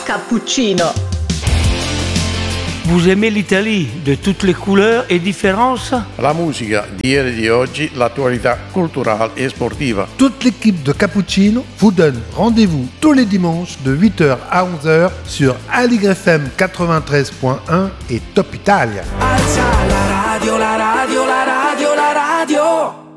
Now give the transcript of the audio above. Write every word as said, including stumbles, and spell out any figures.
Cappuccino. Vous aimez l'Italie de toutes les couleurs et différences? La musica di ieri e di oggi, l'attualità culturale et sportiva. Toute l'équipe de Cappuccino vous donne rendez-vous tous les dimanches de huit heures à onze heures sur Aligre F M quatre-vingt-treize point un et Top Italia. Alza la radio, la radio, la radio, la radio.